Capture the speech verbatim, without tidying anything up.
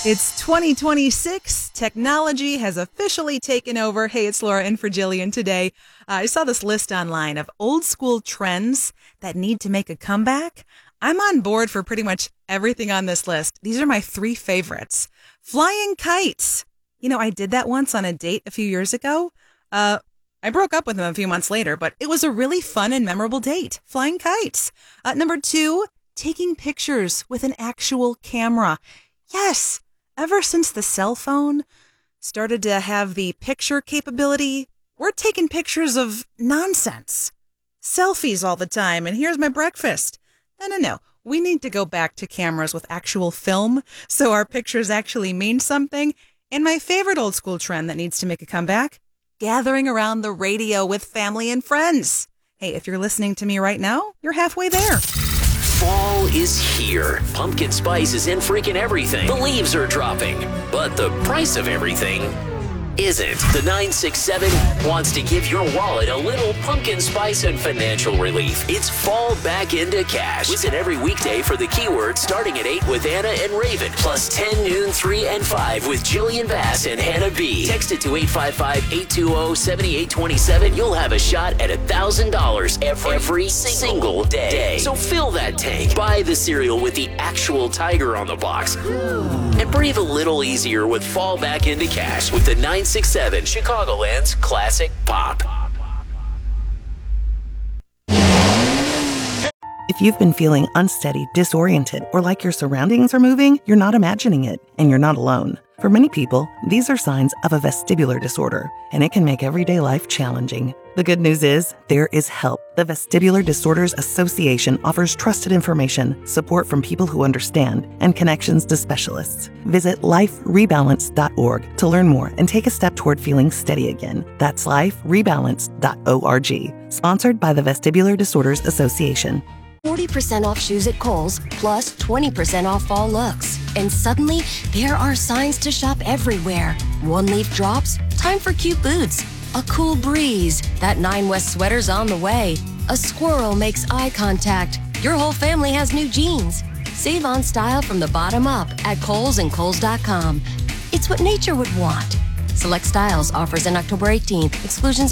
It's twenty twenty-six. Technology has officially taken over. Hey, it's Laura in for Jillian today. Uh, I saw this list online of old school trends that need to make a comeback. I'm on board for pretty much everything on this list. These are my three favorites. Flying kites. You know, I did that once on a date a few years ago. Uh, I broke up with him a few months later, but it was a really fun and memorable date. Flying kites. Uh, number two, taking pictures with an actual camera. Yes. Ever since the cell phone started to have the picture capability, we're taking pictures of nonsense. Selfies all the time, and here's my breakfast. No, no, no. We need to go back to cameras with actual film so our pictures actually mean something. And my favorite old school trend that needs to make a comeback, gathering around the radio with family and friends. Hey, if you're listening to me right now, you're halfway there. Fall is here. Pumpkin spice is in freaking everything. The leaves are dropping, but the price of everything isn't. The nine six seven wants to give your wallet a little pumpkin spice and financial relief. It's Fall Back Into Cash. Listen every weekday for the keyword starting at eight with Anna and Raven, plus ten, noon, three, and five with Jillian Bass and Hannah B. Text it to eight five five, eight two zero, seven eight two seven. You'll have a shot at one thousand dollars every, every single day. day. So fill that tank. Buy the cereal with the actual tiger on the box. And breathe a little easier with Fall Back Into Cash with the nine six seven, Chicagoland's classic pop. If you've been feeling unsteady, disoriented, or like your surroundings are moving, you're not imagining it, and you're not alone. For many people, these are signs of a vestibular disorder, and it can make everyday life challenging. The good news is, there is help. The Vestibular Disorders Association offers trusted information, support from people who understand, and connections to specialists. Visit life rebalance dot org to learn more and take a step toward feeling steady again. That's life rebalance dot org. Sponsored by the Vestibular Disorders Association. forty percent off shoes at Kohl's, plus twenty percent off fall looks. And suddenly, there are signs to shop everywhere. One leaf drops, time for cute boots. A cool breeze, that Nine West sweater's on the way. A squirrel makes eye contact. Your whole family has new jeans. Save on style from the bottom up at Kohl's and Kohl's dot com. It's what nature would want. Select styles, offers in October eighteenth. Exclusions